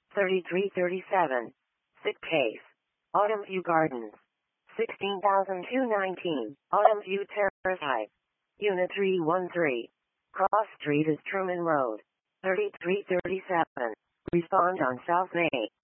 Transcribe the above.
3337. Sick case. Autumn View Gardens. 16,219. Autumn View Terrace Heights. Unit 313. Cross Street is Truman Road. 3337. Respond on South May.